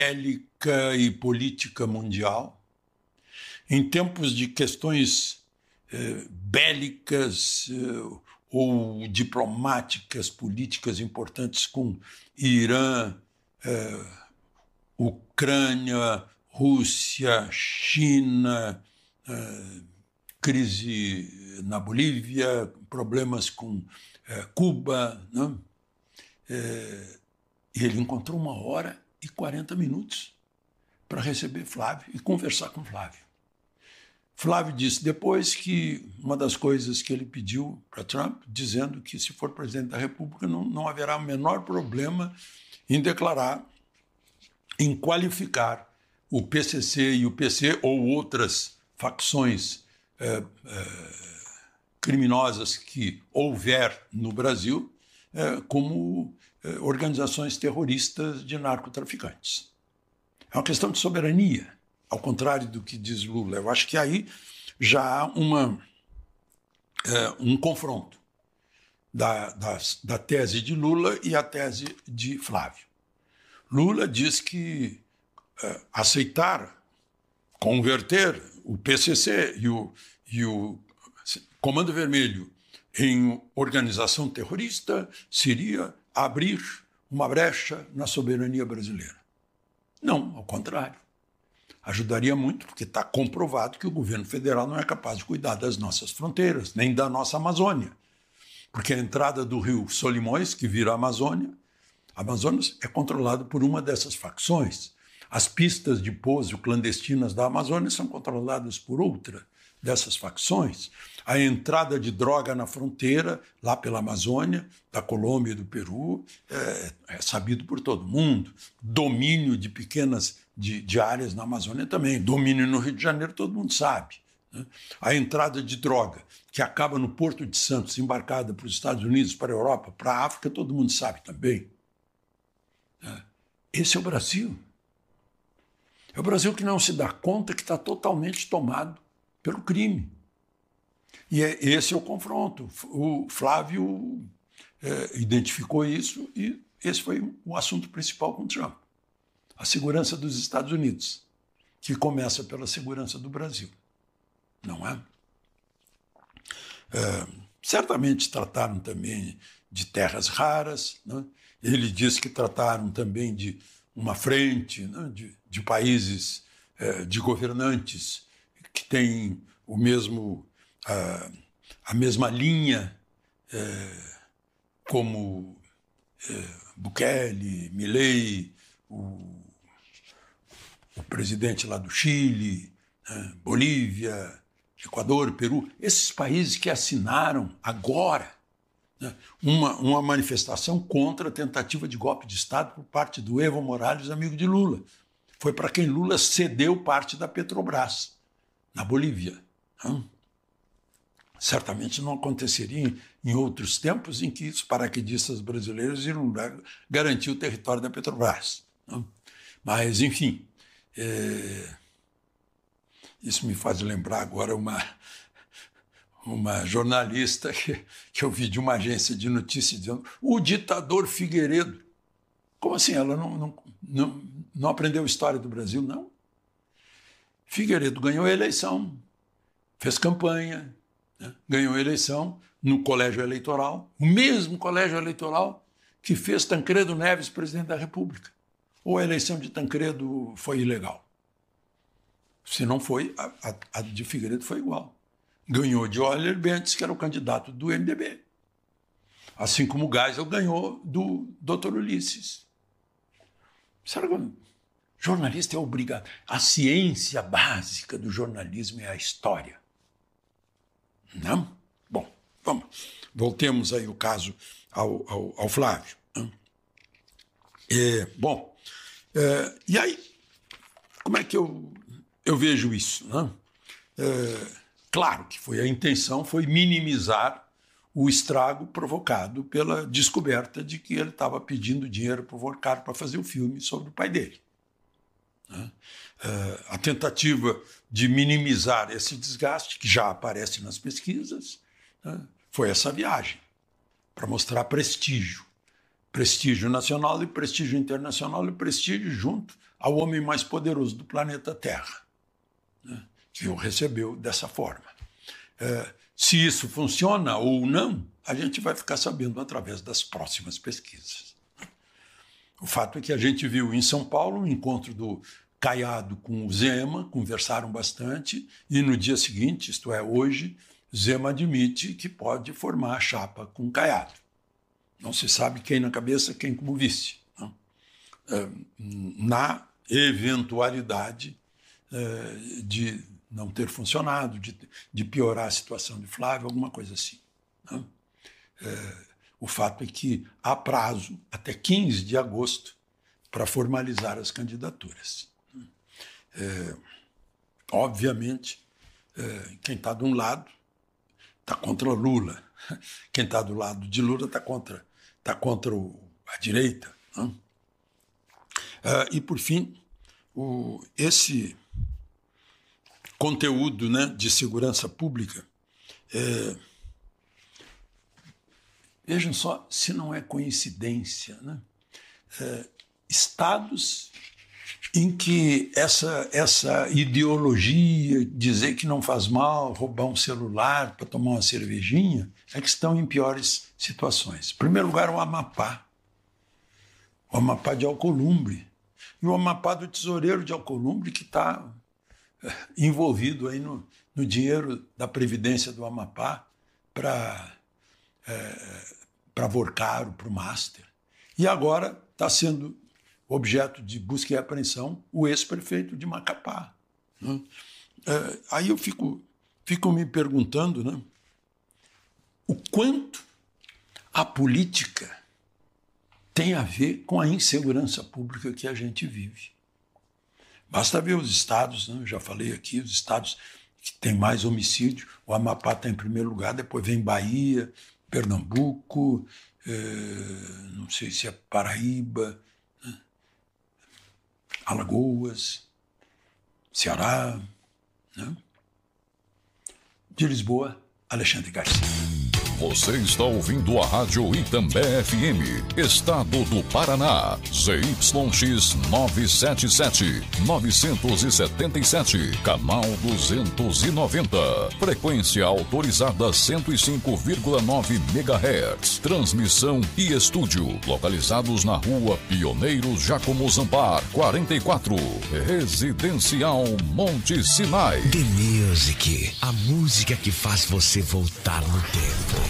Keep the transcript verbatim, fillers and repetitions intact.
bélica e política mundial, em tempos de questões eh, bélicas eh, ou diplomáticas, políticas importantes com Irã, eh, Ucrânia, Rússia, China, eh, crise na Bolívia, problemas com eh, Cuba, né? Eh, e ele encontrou uma hora e quarenta minutos para receber Flávio e conversar com Flávio. Flávio disse depois que uma das coisas que ele pediu para Trump, dizendo que se for presidente da República não, não haverá o menor problema em declarar, em qualificar o P C C e o P C ou outras facções eh, eh, criminosas que houver no Brasil eh, como eh, organizações terroristas de narcotraficantes. É uma questão de soberania, ao contrário do que diz Lula. Eu acho que aí já há uma, é, um confronto da, da, da tese de Lula e a tese de Flávio. Lula diz que é, aceitar, converter o P C C e o, e o Comando Vermelho em organização terrorista seria abrir uma brecha na soberania brasileira. Não, ao contrário. Ajudaria muito, porque está comprovado que o governo federal não é capaz de cuidar das nossas fronteiras, nem da nossa Amazônia. Porque a entrada do rio Solimões, que vira a Amazônia, a Amazônia é controlada por uma dessas facções. As pistas de pouso clandestinas da Amazônia são controladas por outra dessas facções. A entrada de droga na fronteira, lá pela Amazônia, da Colômbia e do Peru, é, é sabido por todo mundo. Domínio de pequenas de, de áreas na Amazônia também. Domínio no Rio de Janeiro, todo mundo sabe. Né? A entrada de droga, que acaba no Porto de Santos, embarcada para os Estados Unidos, para a Europa, para a África, todo mundo sabe também. É. Esse é o Brasil. É o Brasil que não se dá conta que está totalmente tomado pelo crime. E é, esse é o confronto. O Flávio é, identificou isso e esse foi o assunto principal com Trump. A segurança dos Estados Unidos, que começa pela segurança do Brasil. Não é? é certamente trataram também de terras raras. Né? Ele disse que trataram também de uma frente, né? de, de países, é, de governantes que têm o mesmo... A, a mesma linha é, como é, Bukele, Milei, o, o presidente lá do Chile, né, Bolívia, Equador, Peru, esses países que assinaram agora né, uma, uma manifestação contra a tentativa de golpe de Estado por parte do Evo Morales, amigo de Lula. Foi para quem Lula cedeu parte da Petrobras, na Bolívia. Né? Certamente não aconteceria em outros tempos em que os paraquedistas brasileiros iriam garantir o território da Petrobras. Não? Mas, enfim, é... isso me faz lembrar agora uma, uma jornalista que, que eu vi de uma agência de notícias dizendo o ditador Figueiredo. Como assim? Ela não, não, não, não aprendeu a história do Brasil? Não. Figueiredo ganhou a eleição, fez campanha, ganhou a eleição no colégio eleitoral, o mesmo colégio eleitoral que fez Tancredo Neves presidente da República. Ou a eleição de Tancredo foi ilegal? Se não foi, a, a, a de Figueiredo foi igual. Ganhou de Euler Bentes, que era o candidato do M D B. Assim como o Geisel ganhou do doutor Ulisses. Será que o jornalista é obrigado? A ciência básica do jornalismo é a história. Não? Bom, vamos. Voltemos aí o caso ao, ao, ao Flávio. É, bom, é, e aí, como é que eu, eu vejo isso? Não? É, claro que foi a intenção foi minimizar o estrago provocado pela descoberta de que ele estava pedindo dinheiro para o Volcário para fazer o filme sobre o pai dele. Né? É, a tentativa de minimizar esse desgaste, que já aparece nas pesquisas, né, foi essa viagem, para mostrar prestígio. Prestígio nacional e prestígio internacional e prestígio junto ao homem mais poderoso do planeta Terra, né, que o recebeu dessa forma. É, se isso funciona ou não, a gente vai ficar sabendo através das próximas pesquisas. O fato é que a gente viu em São Paulo o encontro do Caiado com o Zema, conversaram bastante, e no dia seguinte, isto é, hoje, Zema admite que pode formar a chapa com o Caiado. Não se sabe quem na cabeça, quem como vice. Não? É, na eventualidade é, de não ter funcionado, de, de piorar a situação de Flávio, alguma coisa assim. Não? É, o fato é que há prazo, até quinze de agosto, para formalizar as candidaturas. É, obviamente, é, quem está de um lado está contra Lula. Quem está do lado de Lula está contra, tá contra o, a direita. Não? É, e, por fim, o, esse conteúdo, né, de segurança pública, é, vejam só se não é coincidência, né? É, estados em que essa, essa ideologia, dizer que não faz mal roubar um celular para tomar uma cervejinha, é que estão em piores situações. Em primeiro lugar, o Amapá. O Amapá de Alcolumbre. E o Amapá do tesoureiro de Alcolumbre, que está envolvido aí no, no dinheiro da Previdência do Amapá para é, para Vorcaro, para o Master. E agora está sendo objeto de busca e apreensão o ex-prefeito de Macapá. Né? É, aí eu fico, fico me perguntando, né, o quanto a política tem a ver com a insegurança pública que a gente vive. Basta ver os estados, né, eu já falei aqui, os estados que têm mais homicídio, o Amapá está em primeiro lugar, depois vem Bahia, Pernambuco, é, não sei se é Paraíba, Alagoas, Ceará, né? De Lisboa, Alexandre Garcia. Você está ouvindo a Rádio Itambé F M, Estado do Paraná, Z Y X novecentos e setenta e sete, novecentos e setenta e sete, canal duzentos e noventa, frequência autorizada cento e cinco vírgula nove megahertz, transmissão e estúdio, localizados na rua Pioneiro Giacomo Zampar, quarenta e quatro, Residencial Monte Sinai. The Music, a música que faz você voltar no tempo.